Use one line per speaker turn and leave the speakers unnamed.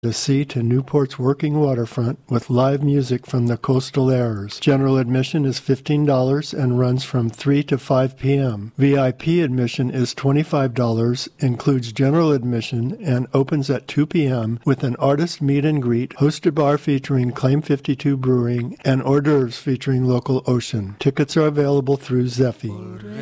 the sea to Newport's working waterfront with live music from the Coastal Airs. General admission is $15 and runs from 3 to 5 p.m. VIP admission is $25, includes general admission, and opens at 2 p.m. with an artist meet and greet, hosted bar featuring Claim 52 Brewing, and hors d'oeuvres featuring local ocean. Tickets are available through Zeffy.